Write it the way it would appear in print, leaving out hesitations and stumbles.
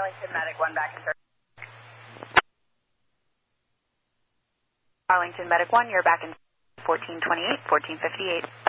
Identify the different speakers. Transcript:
Speaker 1: Arlington Medic 1 back in service.
Speaker 2: Arlington Medic 1, you're back in 1428, 1458.